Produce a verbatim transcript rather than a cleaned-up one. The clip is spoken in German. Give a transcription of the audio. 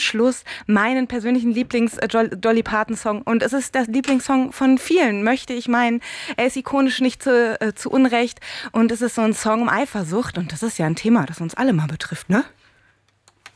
Schluss meinen persönlichen Lieblings-Dolly Parton-Song. Und es ist der Lieblingssong von vielen, möchte ich meinen. Er ist ikonisch, nicht zu, äh, zu Unrecht. Und es ist so ein Song um Eifersucht. Und das ist ja ein Thema, das uns alle mal betrifft, ne?